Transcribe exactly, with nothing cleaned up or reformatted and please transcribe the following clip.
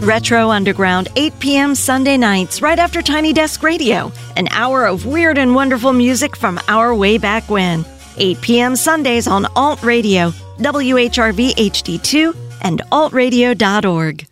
Retro Underground, eight p.m. Sunday nights, right after Tiny Desk Radio. An hour of weird and wonderful music from our way back when. eight p.m. Sundays on Alt Radio, W H R V H D two, and alt radio dot org.